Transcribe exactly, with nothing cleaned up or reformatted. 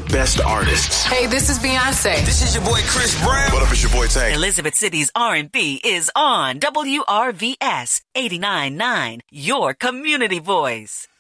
best artists. Hey, this is Beyonce. This is your boy Chris Brown. What up, it's your boy Tank. Elizabeth City's R and B is on W R V S eighty-nine point nine, your community voice.